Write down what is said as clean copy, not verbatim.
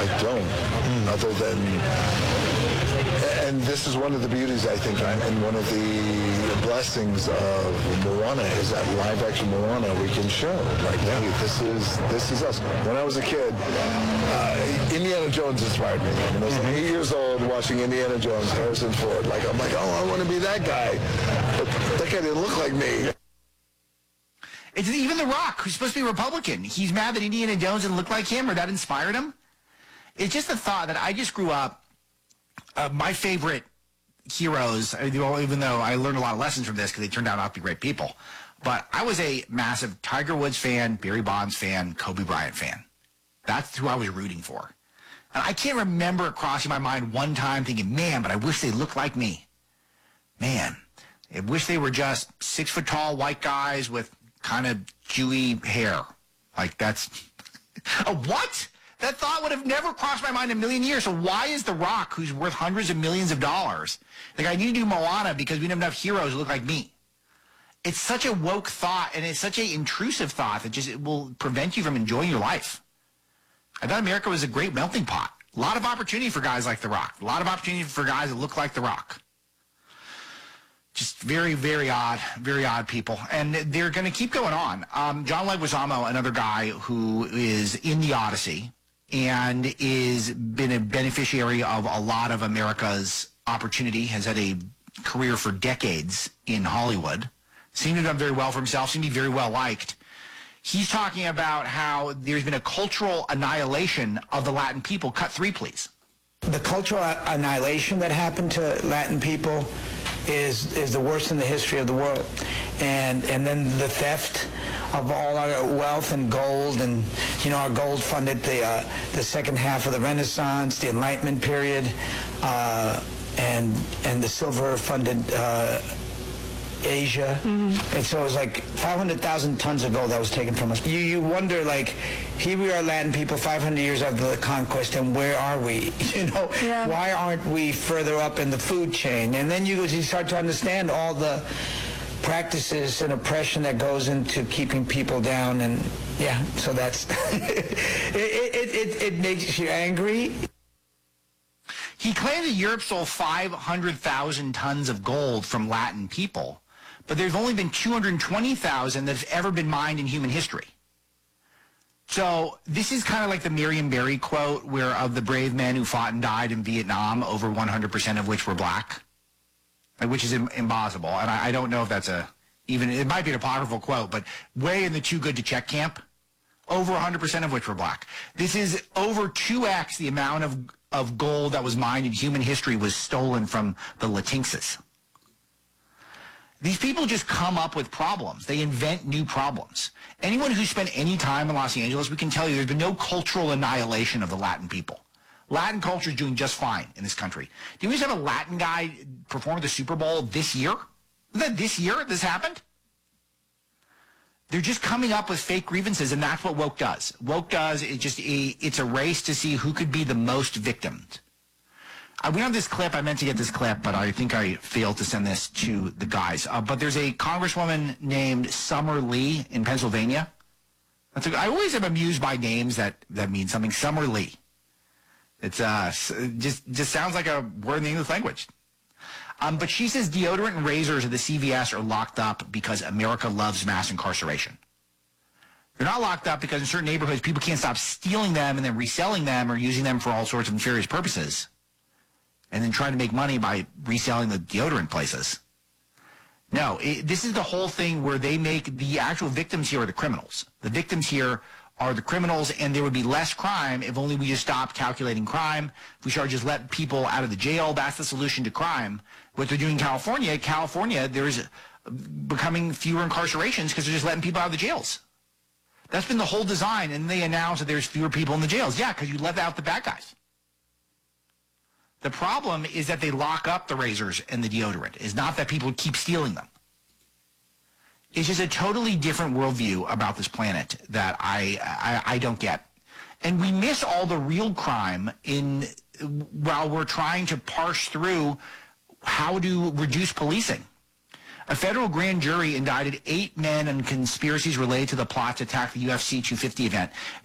I don't. Other than, and this is one of the beauties, I think, and one of the blessings of Moana is that live action Moana we can show. Like, hey, this is us. When I was a kid, Indiana Jones inspired me. When I was 8 years old, watching Indiana Jones, Harrison Ford. Like, I'm like, oh, I want to be that guy. But that guy didn't look like me. It's even The Rock, who's supposed to be a Republican. He's mad that Indiana Jones didn't look like him, or that inspired him. It's just the thought that I just grew up. My favorite heroes, even though I learned a lot of lessons from this because they turned out not to be great people, but I was a massive Tiger Woods fan, Barry Bonds fan, Kobe Bryant fan. That's who I was rooting for. And I can't remember it crossing my mind one time thinking, man, but I wish they looked like me. Man, I wish they were just 6 foot tall white guys with kind of Jewy hair. Like, that's what? That thought would have never crossed my mind in a million years. So why is The Rock, who's worth hundreds of millions of dollars, like, I need to do Moana because we don't have enough heroes who look like me? It's such a woke thought, and it's such an intrusive thought that just it will prevent you from enjoying your life. I thought America was a great melting pot. A lot of opportunity for guys like The Rock. A lot of opportunity for guys that look like The Rock. Just very, very odd people. And they're going to keep going on. John Leguizamo, another guy who is in The Odyssey and is been a beneficiary of a lot of America's opportunity, has had a career for decades in Hollywood, seemed to have done very well for himself, seemed to be very well liked. He's talking about how there's been a cultural annihilation of the Latin people. Cut 3, please. The cultural annihilation that happened to Latin people is the worst in the history of the world. And then the theft of all our wealth and gold, and our gold funded the second half of the Renaissance, the Enlightenment period, and the silver funded Asia. And so it was like 500,000 tons of gold that was taken from us. You wonder, like, here we are, Latin people, 500 years after the conquest, and where are we? Why aren't we further up in the food chain? And then you start to understand all the practices and oppression that goes into keeping people down, and so that's it makes you angry. He claims that Europe stole 500,000 tons of gold from Latin people, but there's only been 220,000 that have ever been mined in human history. So this is kind of like the Miriam Barry quote, where of the brave men who fought and died in Vietnam, over 100% of which were black, which is impossible. And I don't know if that's it might be an apocryphal quote, but way in the too good to check camp, over 100% of which were black. This is over 2x the amount of gold that was mined in human history was stolen from the Latinxes. These people just come up with problems. They invent new problems. Anyone who's spent any time in Los Angeles, we can tell you there's been no cultural annihilation of the Latin people. Latin culture is doing just fine in this country. Did we just have a Latin guy perform at the Super Bowl this year? Was that this year this happened? They're just coming up with fake grievances, and that's what woke does. Woke does, it's a race to see who could be the most victimed. We don't have this clip. I meant to get this clip, but I think I failed to send this to the guys. But there's a congresswoman named Summer Lee in Pennsylvania. I always am amused by names that mean something. Summer Lee. It's just sounds like a word in the English language. But she says deodorant and razors at the CVS are locked up because America loves mass incarceration. They're not locked up because in certain neighborhoods, people can't stop stealing them and then reselling them or using them for all sorts of nefarious purposes, and then trying to make money by reselling the deodorant places. No, this is the whole thing where they make the actual victims here are the criminals. The victims here are the criminals, and there would be less crime if only we just stopped calculating crime. If we start just let people out of the jail, that's the solution to crime. What they're doing in California, there's becoming fewer incarcerations because they're just letting people out of the jails. That's been the whole design, and they announce that there's fewer people in the jails. Yeah, because you let out the bad guys. The problem is that they lock up the razors and the deodorant. It's not that people keep stealing them. It's just a totally different worldview about this planet that I don't get. And we miss all the real crime while we're trying to parse through how to reduce policing. A federal grand jury indicted 8 men on conspiracies related to the plot to attack the UFC 250 event.